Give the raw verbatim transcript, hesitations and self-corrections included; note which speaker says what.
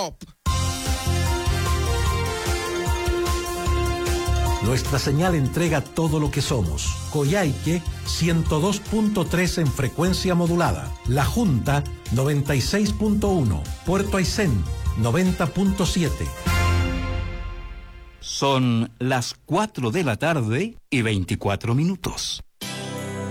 Speaker 1: Pop.
Speaker 2: Nuestra señal entrega todo lo que somos. Coyhaique, ciento dos punto tres en frecuencia modulada. La Junta, noventa y seis punto uno. Puerto Aysén, noventa punto siete.
Speaker 3: Son las cuatro de la tarde y veinticuatro minutos.